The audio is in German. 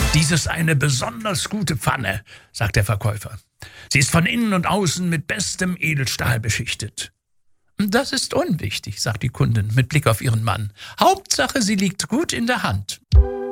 Dies ist eine besonders gute Pfanne, sagt der Verkäufer. Sie ist von innen und außen mit bestem Edelstahl beschichtet. Das ist unwichtig, sagt die Kundin mit Blick auf ihren Mann. Hauptsache, sie liegt gut in der Hand.